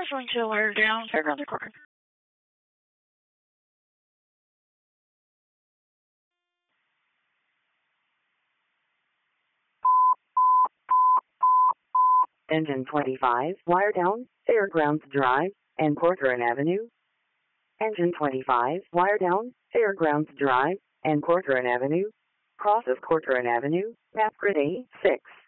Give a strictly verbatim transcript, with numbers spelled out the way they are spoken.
going to wire down Fairgrounds Corcoran. Engine twenty-five, wire down, Fairgrounds Drive and Corcoran Avenue. Engine twenty-five, wire down, Fairgrounds Drive and Corcoran Avenue. Cross of Corcoran Avenue, map grid A six.